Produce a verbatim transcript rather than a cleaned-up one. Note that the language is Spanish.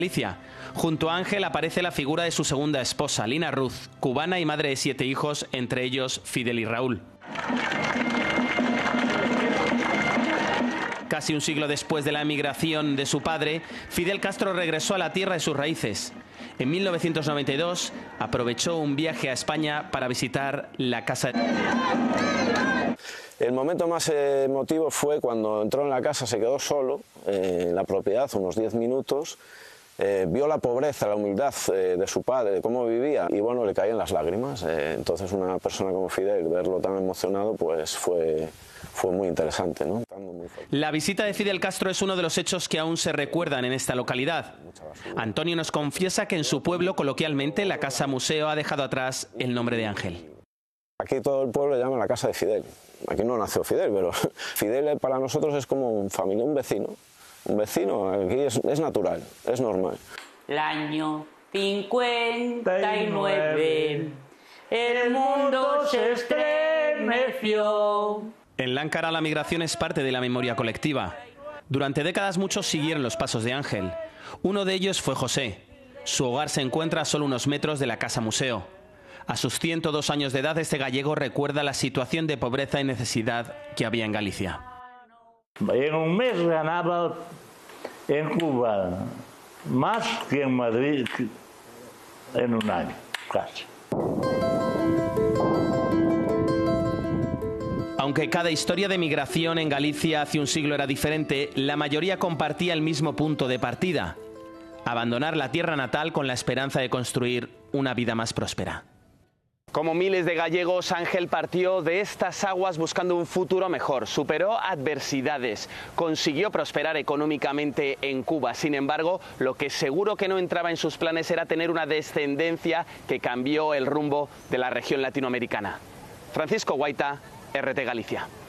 Galicia. Junto a Ángel aparece la figura de su segunda esposa, Lina Ruz, cubana y madre de siete hijos, entre ellos Fidel y Raúl. Casi un siglo después de la emigración de su padre, Fidel Castro regresó a la tierra de sus raíces. En mil novecientos noventa y dos aprovechó un viaje a España para visitar la casa. El momento más emotivo fue cuando entró en la casa, se quedó solo eh, en la propiedad unos diez minutos, eh, vio la pobreza, la humildad eh, de su padre, de cómo vivía y bueno, le caían las lágrimas. Eh, entonces una persona como Fidel, verlo tan emocionado, pues fue, fue muy interesante, ¿no? La visita de Fidel Castro es uno de los hechos que aún se recuerdan en esta localidad. Antonio nos confiesa que en su pueblo, coloquialmente, la casa museo ha dejado atrás el nombre de Ángel. Aquí todo el pueblo le llama la casa de Fidel. Aquí no nació Fidel, pero Fidel para nosotros es como un familia, un vecino. Un vecino, aquí es, es natural, es normal. El año cincuenta y nueve, el mundo se estremeció. En Láncara la migración es parte de la memoria colectiva. Durante décadas muchos siguieron los pasos de Ángel. Uno de ellos fue José. Su hogar se encuentra a solo unos metros de la casa museo. A sus ciento dos años de edad, este gallego recuerda la situación de pobreza y necesidad que había en Galicia. En un mes ganaba en Cuba más que en Madrid en un año, casi. Aunque cada historia de migración en Galicia hace un siglo era diferente, la mayoría compartía el mismo punto de partida: abandonar la tierra natal con la esperanza de construir una vida más próspera. Como miles de gallegos, Ángel partió de estas aguas buscando un futuro mejor. Superó adversidades, consiguió prosperar económicamente en Cuba. Sin embargo, lo que seguro que no entraba en sus planes era tener una descendencia que cambió el rumbo de la región latinoamericana. Francisco Guaita, R T Galicia.